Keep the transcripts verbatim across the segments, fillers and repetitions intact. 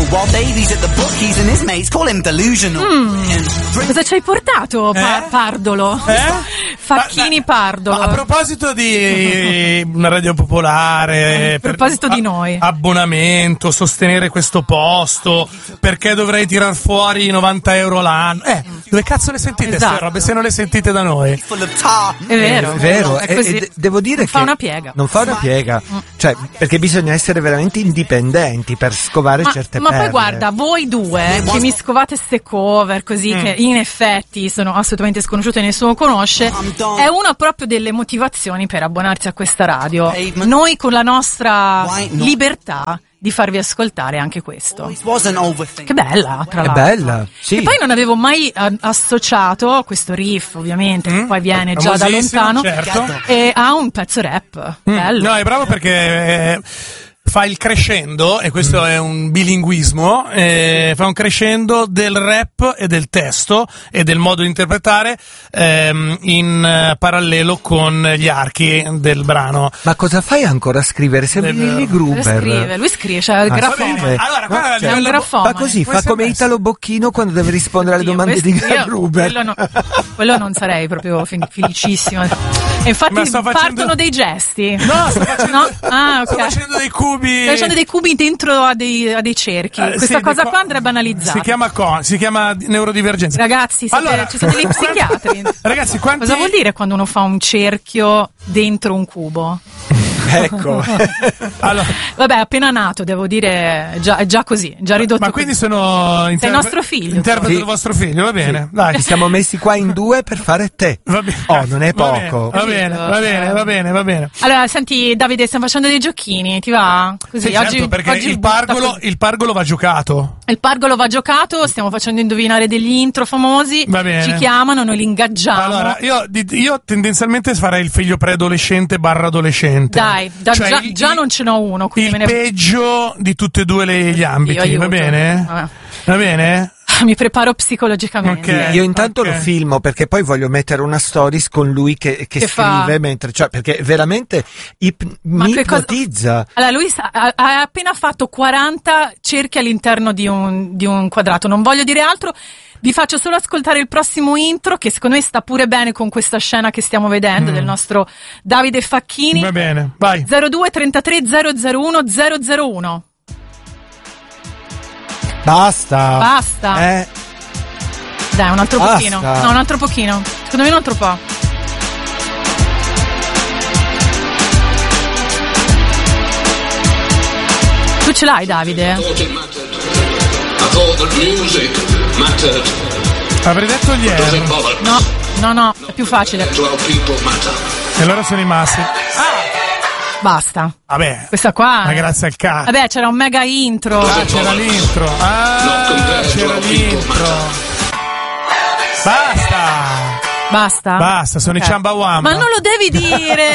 while Davy's at the bookies and his mates call him delusional. Mm. Cosa ci hai portato, pa- Eh? Pardolo? Eh? Facchini Pardolo. A proposito di una radio popolare, A proposito per- di noi. a- abbonamento, sostenere questo posto, perché dovrei tirar fuori novanta euro l'anno? Eh, dove cazzo le sentite queste Esatto. robe se non le sentite da noi? Full of tar. È vero, È vero, è e- così. e de- devo dire Non che fa una piega. non fa una piega, cioè perché bisogna essere veramente indipendenti per scovare Ma, certe ma poi perle. guarda, voi due che mi scovate ste cover così, Mm. che in effetti sono assolutamente sconosciute e nessuno conosce, è una proprio delle motivazioni per abbonarsi a questa radio. Noi con la nostra libertà di farvi ascoltare anche questo. It wasn't overthinking. Che bella, tra È l'altro. bella, sì. E poi non avevo mai eh, associato questo riff, ovviamente, che poi viene già da Famosissimo, lontano, certo. e a un pezzo rap. Bello. No, è bravo perché eh, fa il crescendo, e questo Mm. è un bilinguismo, eh, fa un crescendo del rap e del testo e del modo di interpretare ehm, in eh, parallelo con gli archi del brano. Ma cosa fai ancora a scrivere? Sembri È vero. Lily Lui Gruber. scrive, lui scrive, cioè il Ah, grafomane. scrive. Allora, guarda, Ah, a cioè, È un livello- grafomane. Fa così, Può fa essere come messo. Italo Bocchino quando deve rispondere alle Dio, domande di questo- io- Gruber. Quello, no- quello non sarei proprio fe- felicissima. E infatti Ma sto facendo- partono dei gesti. No, sto facendo, No? Ah, ok. sto facendo dei cubi. Stai facendo dei cubi dentro a dei, a dei cerchi. Eh, Questa sì, cosa di qua andrebbe analizzata. Si chiama co, si chiama neurodivergenza. Ragazzi, siete, Allora- ci siete dei psichiatri. Ragazzi, quanti Cosa vuol dire quando uno fa un cerchio dentro un cubo? Ecco. Allora, Vabbè, appena nato, devo dire, è già, è già così, già ridotto. ma quindi così. sono interpre- nostro figlio, interpreto tu. del vostro figlio, va bene. Dai. Ci siamo messi qua in due per fare te. Va bene. Oh, non è Va bene, poco. Va bene, va bene, va bene, va bene. Allora, senti, Davide, stiamo facendo dei giochini, ti va? Così, Sì, oggi, certo, perché oggi il butta pargolo, così. il pargolo va giocato. Il pargolo va giocato, stiamo facendo indovinare degli intro famosi, Va bene. ci chiamano, noi li ingaggiamo. Allora, io, di- io tendenzialmente farei il figlio preadolescente barra adolescente. Dai, da- Cioè, già, il- già non ce n'ho uno, quindi Il me ne... peggio di tutti e due le- gli ambiti, Io aiuto. va bene? Vabbè. Va bene? Mi preparo psicologicamente. Ok. Io intanto ok. lo filmo perché poi voglio mettere una stories con lui che, che Che fa? scrive mentre, cioè, perché veramente ip- Ma mi che cosa- ipnotizza. Allora, lui sa- ha, ha appena fatto quaranta cerchi all'interno di un, di un quadrato. Non voglio dire altro. Vi faccio solo ascoltare il prossimo intro, che secondo me sta pure bene con questa scena che stiamo vedendo del nostro Davide Facchini. Va bene, vai. zero due trentatré zero zero uno zero zero uno. Basta. Basta. Eh, Dai, un altro Basta. pochino. No, un altro pochino. Secondo me un altro po'. Tu ce l'hai, Davide? thought it mattered. I thought that music mattered. Avrei detto gli Does it Air. bother? No, no, no, è più facile. To how people matter. E allora sono rimasti. Basta. Vabbè. Questa qua. Ma grazie al cazzo. Vabbè, c'era un mega intro. Ah, c'era l'intro. Ah, c'era l'intro. Basta. Basta. Basta, sono Ok. i Ciamba Wamba. Ma non lo devi dire.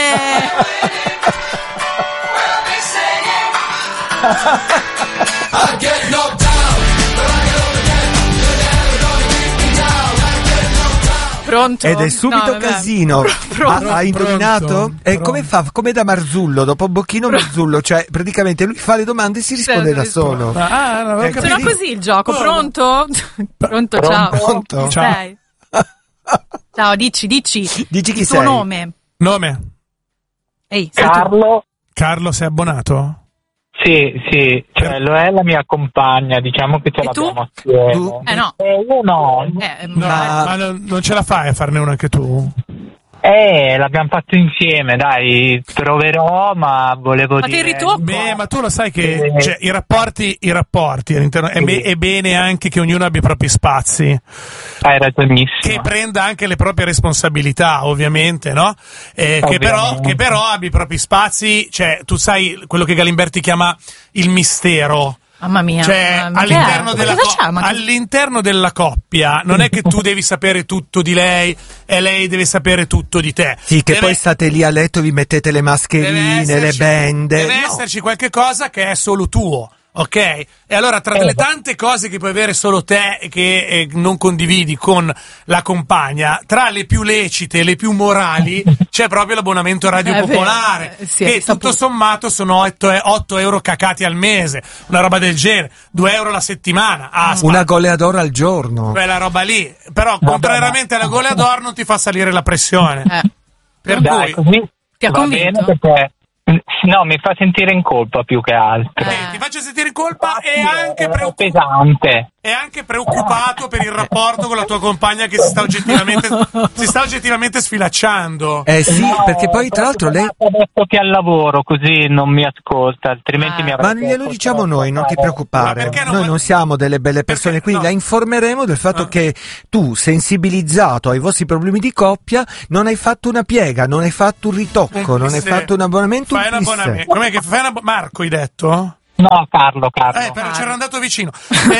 Pronto? ed è subito No, vabbè. casino. Pronto. Ha, ha indovinato? Pronto, E pronto. come fa? Come da Marzullo, dopo Bocchino Marzullo, cioè praticamente lui fa le domande e si risponde Sì, da sì, solo. Ah, non avevo Ecco. capito. Sono così il gioco. Pronto? Pronto, ciao. Pronto? Chi Ciao. sei? Ciao, dici, dici. Dici chi il tuo sei? nome. Nome? Ehi, sei tu. Carlo, Carlo, sei abbonato? sì, sì, cioè lo è la mia compagna, diciamo che ce E tu? l'abbiamo assieme. Tu? Eh no. Eh, io no, Eh, No, Ma- ma non, non ce la fai a farne uno anche tu? eh, l'abbiamo fatto insieme, dai, proverò, ma volevo Ma ti dire... ritocco? Beh, ma tu lo sai che Eh. cioè, i rapporti, i rapporti all'interno, è, be- è bene anche che ognuno abbia i propri spazi, Hai ragionissimo. che prenda anche le proprie responsabilità, ovviamente, no? Eh, che, però, Ovviamente. che però abbia i propri spazi, cioè, tu sai quello che Galimberti chiama il mistero. Mamma mia. Cioè, ma che all'interno è? della, Cosa co- c'ha? Ma che- all'interno della coppia non è che tu devi sapere tutto di lei e lei deve sapere tutto di te. Sì, che Deve- poi state lì a letto, vi mettete le deve mascherine, le esserci- bende. Deve No. esserci qualche cosa che è solo tuo. Ok? E allora tra delle tante cose che puoi avere solo te e che eh, non condividi con la compagna, tra le più lecite e le più morali c'è proprio l'abbonamento Radio Eh, Popolare, beh, sì, che è tutto saputo. sommato sono otto euro cacati al mese, una roba del genere, due euro la settimana. Ah, Una goleador al giorno. quella roba lì. Però contrariamente alla goleador non ti fa salire la pressione. Eh, Per Dai, cui così Ti ha va convinto? bene perché no, mi fa sentire in colpa più che altro. eh, ti faccio sentire in colpa e anche È preoccupato. pesante. È anche preoccupato per il rapporto con la tua compagna che si sta oggettivamente si sta oggettivamente sfilacciando. Eh sì, No, perché poi tra l'altro lei... adesso che al lavoro così non mi ascolta, altrimenti Ah. mi Ma avrebbe glielo diciamo noi, non ti Ma preoccupare. perché non- Noi non siamo delle belle persone, Perché- quindi no. la informeremo del fatto Ah. che tu, sensibilizzato ai vostri problemi di coppia, non hai fatto una piega, non hai fatto un ritocco, non hai Sì. fatto un abbonamento, Fai un un pisse. abbonamento. Com'è che fai un abbonamento? Marco, hai detto? No, Carlo, Carlo. Eh, però c'era andato vicino.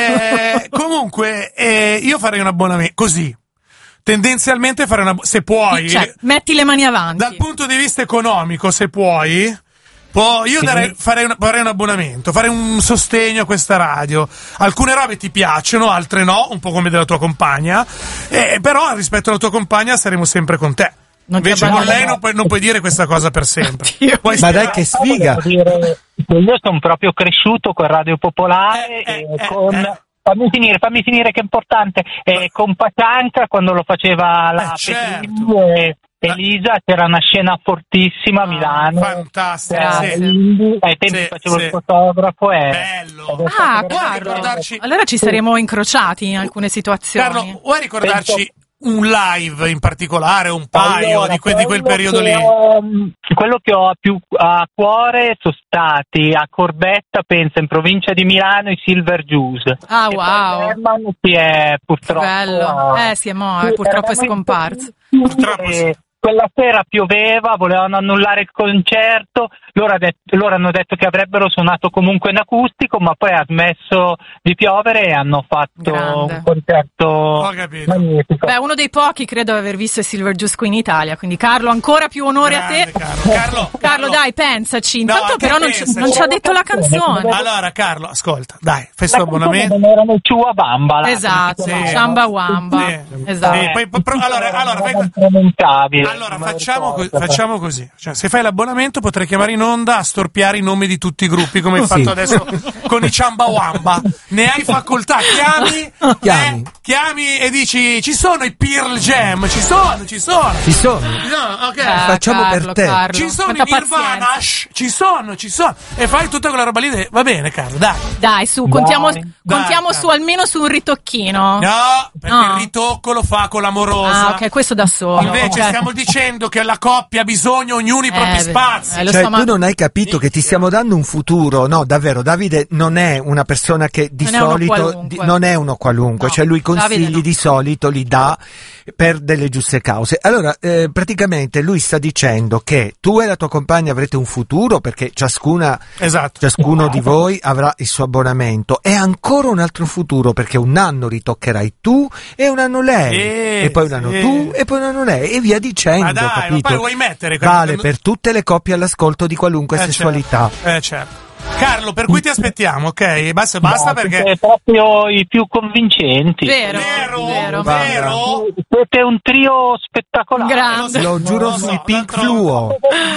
Eh, comunque, eh, io farei un abbonamento così. Tendenzialmente fare una, se puoi, Cioè, metti le mani avanti. dal punto di vista economico, se puoi, può, io darei, farei, un, farei un abbonamento, farei un sostegno a questa radio. Alcune robe ti piacciono, altre no, un po' come della tua compagna, eh, però rispetto alla tua compagna saremo sempre con te. Non ti Invece con abbandonerò. lei non puoi, non puoi dire questa cosa per sempre. Dio. Puoi Ma sperare- dai che sfiga! Devo dire che io sono proprio cresciuto con Radio Popolare Eh, eh, e eh, con... eh. Fammi finire, fammi finire che è importante. E con Pacianca quando lo faceva la Eh, certo. Petrini e Elisa c'era una scena fortissima a Milano. Fantastica, Eh, sì. quindi ai tempi Sì, facevo sì. il fotografo e Bello. Ah, Vuoi Carlo. ricordarci- Allora ci saremo incrociati in alcune situazioni. Carlo, vuoi ricordarci un live in particolare, un paio Allora, di, que- di quel quello periodo che lì? ho- quello che ho più a cuore sono stati a Corbetta, penso, in provincia di Milano, i Silver Juice. Ah, E wow. poi Herman si è purtroppo... Bello. Eh, si è mo- Sì, purtroppo è eravamo scomparso. in- Purtroppo sì. e quella sera pioveva, volevano annullare il concerto, loro, ha det- loro hanno detto che avrebbero suonato comunque in acustico, ma poi ha smesso di piovere e hanno fatto Grande. un concerto Ho capito. magnifico. Beh, uno dei pochi credo aver visto il Silver Juice qui in Italia, quindi Carlo, ancora più onore a Grande, te. Carlo. Carlo, Carlo, dai, pensaci. Intanto anche però non ci, pensaci. non ci ha detto la canzone. Allora, Carlo, ascolta, dai, fai La sto canzone abbonamento. non erano Chua Bamba, là, Esatto, come si sì. Ciamba chiamava? Wamba. Sì. Esatto. Sì, poi- poi- però- allora, allora, fai- Intramontabile, Allora, non me lo facciamo, co- ricordo. facciamo così. Cioè, se fai l'abbonamento, potrei chiamare in onda a storpiare i nomi di tutti i gruppi, come hai Sì. fatto adesso con i Ciamba Wamba. Ne hai facoltà, chiami, Chiami. eh, chiami e dici: ci sono i Pearl Jam, ci sono, ci sono. Ci sono. No, ok. Eh, facciamo per Carlo, te. Carlo, Ci sono quanta i Nirvana, pazienza. shh, ci sono, ci sono. E fai tutta quella roba lì. de- Va bene, Carlo, dai. Dai, su, contiamo, Dai, contiamo dai, su dai. almeno su un ritocchino. No, perché No. il ritocco lo fa con l'amorosa. Ah, ok, questo da solo. Invece ok. stiamo dicendo che la coppia ha bisogno ognuno i propri Eh, spazi. eh, lo Cioè, so, ma- tu non hai capito che ti stiamo dando un futuro, no, davvero. Davide non è una persona che di Non è uno solito qualunque. di- non è uno qualunque, No, cioè lui i Davide consigli no. di solito li dà per delle giuste cause. Allora, eh, praticamente lui sta dicendo che tu e la tua compagna avrete un futuro perché ciascuna Esatto. ciascuno di voi avrà il suo abbonamento e ancora un altro futuro perché un anno ritoccherai tu e un anno lei Eh, e poi un anno sì. tu e poi un anno lei e via dicendo, Ma dai, ma capito? poi vuoi mettere Vale per tutte le coppie all'ascolto di qualunque Eh, sessualità. certo. Eh, certo. Carlo, per cui ti aspettiamo, ok? Basta, basta No, perché. siete proprio i più convincenti. Vero, Vero, vero. vero. Siete un trio spettacolare. Grande. Lo giuro Non lo so, sui Pink d'altro- Fluo.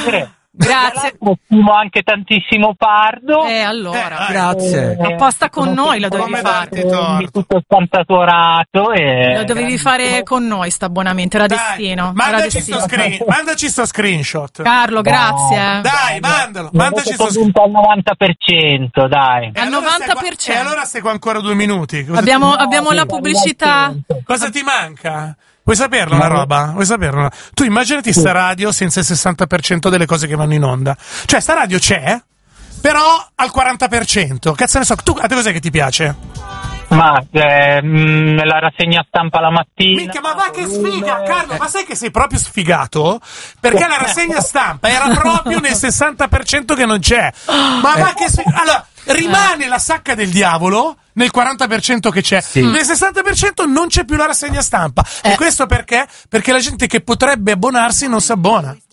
Grazie. Stimo anche tantissimo Pardo. Eh, allora. Eh, Grazie. Apposta con noi lo dovevi Come fare. darti torto. Di tutto spantatorato e... Lo dovevi fare con noi sto abbonamento, era Dai, destino. Era mandaci destino. sto, screen, mandaci sto screenshot. Carlo, grazie. eh. Dai, mandalo, Mi mandaci avete sto screenshot. convinto al novanta per cento, dai. E Al allora novanta stai qua- per cento. E allora stai qua ancora due minuti. Cosa Abbiamo, ti, abbiamo la pubblicità. cosa ti manca? Vuoi saperlo una roba? Vuoi saperlo? Tu immaginati sta radio senza il sessanta per cento delle cose che vanno in onda. Cioè, sta radio c'è, però al quaranta per cento. Cazzo ne so, tu, a te cos'è che ti piace? Ma eh, mh, la rassegna stampa la mattina. Minchia, ma va che sfiga, Carlo, ma sai che sei proprio sfigato? Perché la rassegna stampa era proprio nel sessanta per cento che non c'è. Ma va che sfiga. Allora, rimane la sacca del diavolo nel quaranta per cento che c'è. Sì. Nel sessanta per cento non c'è più la rassegna stampa. Eh. E questo perché? Perché la gente che potrebbe abbonarsi non si abbona.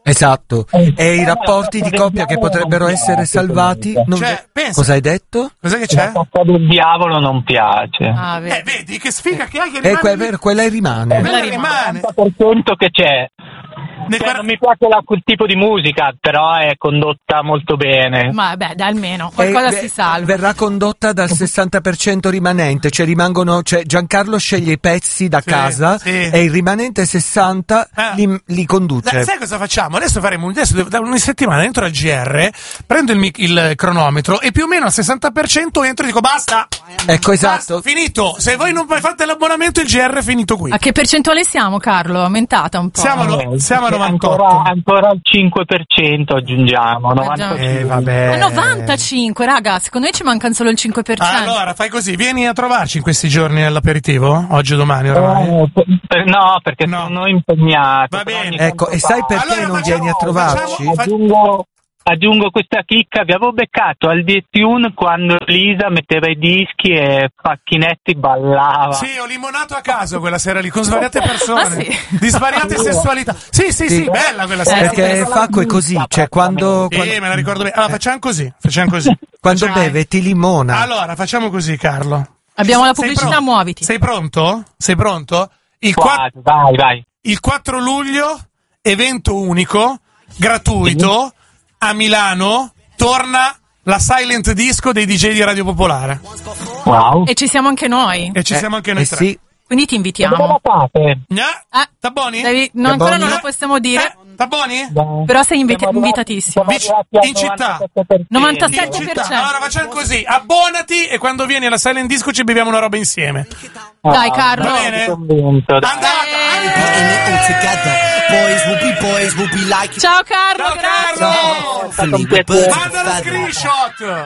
Esatto, e i rapporti di coppia che potrebbero essere salvati. Non Cioè, ve- pensa- Cosa hai detto? Cos'è che c'è? La cacca del diavolo non piace. Ah, vedi. Eh, vedi che sfiga che hai che E rimane que- lì. per- quella rimane. Quella rimane. rimane. Il quaranta per cento che c'è. Ne Cioè, guarda- non mi piace la- quel tipo di musica, però è condotta molto bene. Ma beh, dai, almeno qualcosa E, si beh, salva. Verrà condotta dal sessanta per cento rimanente, cioè rimangono, cioè Giancarlo sceglie i pezzi da Sì, casa sì. e il rimanente sessanta Ah. li, li conduce. Dai, sai cosa facciamo? Adesso faremo un adesso da una settimana entro al G R, prendo il, mic- il cronometro e più o meno al sessanta per cento entro e dico basta. Ecco, esatto. Basta, finito. Se voi non fate l'abbonamento il G R è finito qui. A che percentuale siamo, Carlo? Aumentata un po'. Siamo no- siamo a Sì, novantotto. Ancora, ancora al cinque per cento aggiungiamo. novanta Eh, vabbè. A novantacinque, raga, secondo me ci mancano solo il cinque per cento. Allora, fai così, vieni a trovarci in questi giorni all'aperitivo? Oggi o domani oramai? Eh, per- no, perché No. sono impegnato. Va però bene. ogni Ecco, tanto e sai va- perché Allora non facciamo- vieni a trovarci? facciamo- fa- Aggiungo, aggiungo questa chicca, vi avevo beccato al D-Tune quando Lisa metteva i dischi e Facchinetti ballava. Sì, ho limonato a caso quella sera lì con svariate persone Ah, sì? di svariate sessualità. Sì, sì, sì, Sì. bella quella Eh, sera. Perché Facco è così, cioè quando, Sì, quando, me la ricordo bene. Allora, facciamo così, facciamo così. quando Dai. beve ti limona. Allora, facciamo così, Carlo. Abbiamo la Sei pubblicità, pronto? muoviti. Sei pronto? Sei pronto? Il, qua- Vai, vai, vai. il quattro luglio, evento unico, gratuito, a Milano, torna la Silent Disco dei D J di Radio Popolare. Wow. E ci siamo anche noi. E ci siamo anche noi eh tre. sì, Quindi ti Dove invitiamo. la fate? Gna? Eh, Sta buoni? devi- no, Sta ancora buoni? non lo possiamo dire, Eh, sta buoni? Dai. però sei invita- Siamo arrivati- invitatissimo. siamo Vic- arrivati al in città. novantasette per cento. novantasette In città. per cento. Allora facciamo così, abbonati e quando vieni alla Silent Disco ci beviamo una roba insieme. Dai, Carlo. Va bene? Sono convinto, dai. Andata! Getting it all together. Boys will be boys, will be like it. Ciao Carlo, Ciao, grazie. Carlo! Hopefully, un we're piacere. birds of Manda lo feather. screenshot!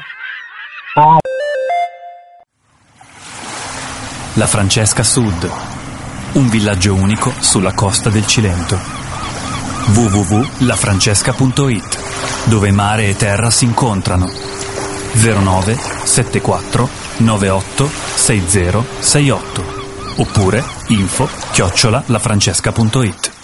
La Francesca Sud, un villaggio unico sulla costa del Cilento. w w w punto la francesca punto i t, dove mare e terra si incontrano. zero nove sette quattro nove otto sei zero sei otto oppure info chiocciola lafrancesca punto i t.